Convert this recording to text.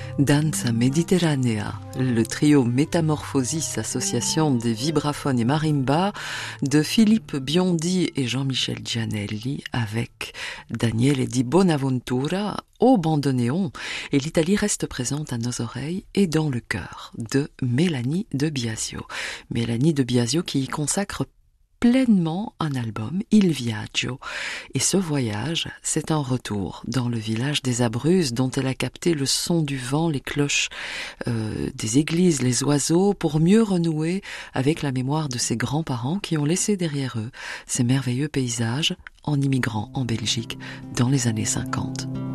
Danza Mediterranea, le trio Métamorphosis, association des vibraphones et marimba, de Philippe Biondi et Jean-Michel Gianelli, avec Daniele Di Bonaventura au bandoneon, et l'Italie reste présente à nos oreilles et dans le cœur de Mélanie de Biasio. Mélanie de Biasio qui y consacre pleinement un album, Il Viaggio. Et ce voyage, c'est un retour dans le village des Abruzzes dont elle a capté le son du vent, les cloches des églises, les oiseaux, pour mieux renouer avec la mémoire de ses grands-parents qui ont laissé derrière eux ces merveilleux paysages en immigrant en Belgique dans les années 50.